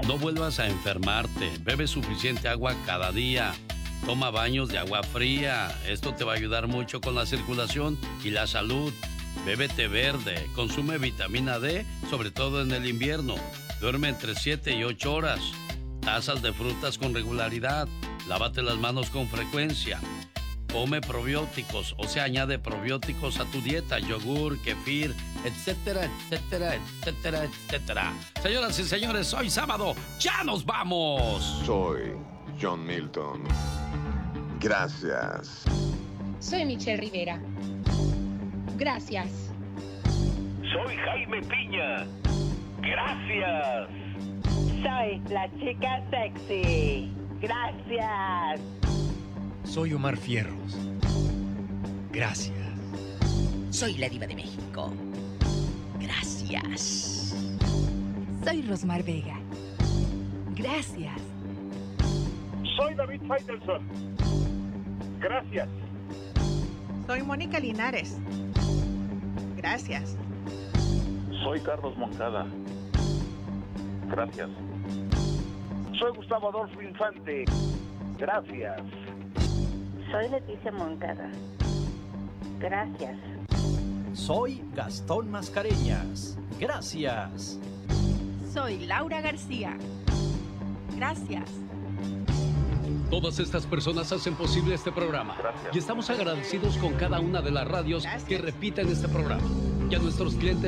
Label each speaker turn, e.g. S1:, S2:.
S1: No vuelvas a enfermarte. Bebe suficiente agua cada día. Toma baños de agua fría. Esto te va a ayudar mucho con la circulación y la salud. Bebe té verde. Consume vitamina D, sobre todo en el invierno. Duerme entre 7 y 8 horas. Tazas de frutas con regularidad. Lávate las manos con frecuencia. Come probióticos, o sea, añade probióticos a tu dieta, yogur, kefir, etcétera, etcétera, etcétera, etcétera. Señoras y señores, hoy sábado, ¡ya nos vamos!
S2: Soy John Milton. Gracias.
S3: Soy Michelle Rivera. Gracias.
S4: Soy Jaime Piña. Gracias.
S5: Soy la chica sexy. Gracias.
S6: Soy Omar Fierros. Gracias.
S7: Soy la diva de México. Gracias.
S8: Soy Rosmar Vega. Gracias.
S4: Soy David Faitelson. Gracias.
S9: Soy Mónica Linares. Gracias.
S4: Soy Carlos Moncada. Gracias. Soy Gustavo Adolfo Infante. Gracias.
S5: Soy Leticia Moncada. Gracias.
S10: Soy Gastón Mascareñas. Gracias.
S8: Soy Laura García. Gracias.
S1: Todas estas personas hacen posible este programa.
S4: Gracias.
S1: Y estamos agradecidos con cada una de las radios que repiten este programa. Y a nuestros clientes